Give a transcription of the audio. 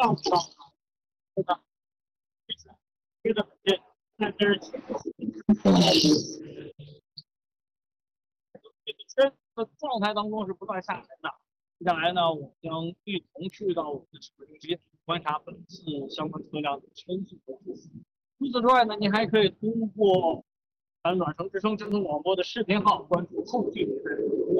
上上对吧？这个这是这个状态当中是不断下沉的。接下来呢，我们将一同去到我们的指挥中心，观察本次相关车辆的车速和步幅。除此之外呢，你还可以通过暖城之声真空广播的视频号关注后续的